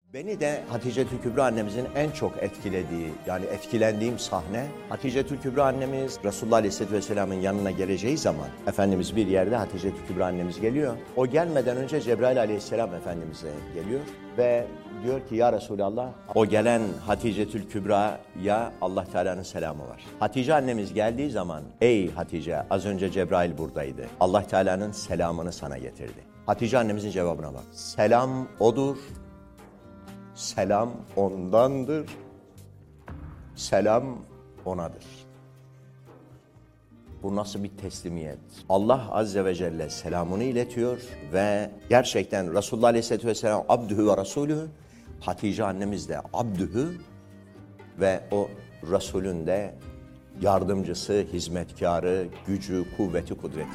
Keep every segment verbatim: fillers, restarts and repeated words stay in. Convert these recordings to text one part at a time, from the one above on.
Beni de Hatice-tül Kübra annemizin en çok etkilediği, yani etkilendiğim sahne, Hatice-tül Kübra annemiz Resulullah Aleyhisselatü Vesselam'ın yanına geleceği zaman, Efendimiz bir yerde, Hatice-tül Kübra annemiz geliyor. O gelmeden önce Cebrail Aleyhisselam Efendimiz'e geliyor ve diyor ki ya Resulallah, o gelen Hatice-tül Kübra'ya Allah Teala'nın selamı var. Hatice annemiz geldiği zaman, ey Hatice, az önce Cebrail buradaydı, Allah Teala'nın selamını sana getirdi. Hatice annemizin cevabına bak. Selam odur. Selam ondandır, selam onadır. Bu nasıl bir teslimiyet? Allah Azze ve Celle selamını iletiyor ve gerçekten Resulullah Aleyhisselatü Vesselam abdühü ve rasulühü, Hatice annemiz de abdühü ve o Resulün de yardımcısı, hizmetkarı, gücü, kuvveti, kudreti.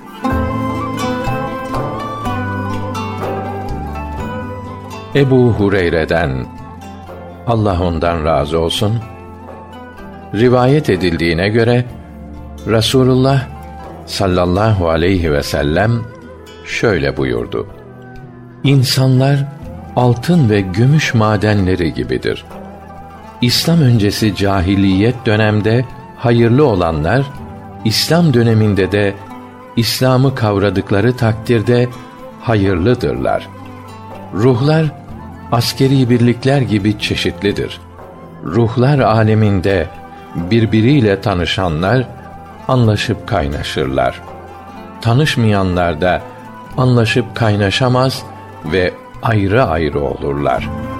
Ebu Hureyre'den, Allah ondan razı olsun, rivayet edildiğine göre Resulullah sallallahu aleyhi ve sellem şöyle buyurdu: İnsanlar altın ve gümüş madenleri gibidir. İslam öncesi cahiliyet dönemde hayırlı olanlar, İslam döneminde de İslam'ı kavradıkları takdirde hayırlıdırlar. Ruhlar askeri birlikler gibi çeşitlidir. Ruhlar aleminde birbiriyle tanışanlar anlaşıp kaynaşırlar. Tanışmayanlar da anlaşıp kaynaşamaz ve ayrı ayrı olurlar.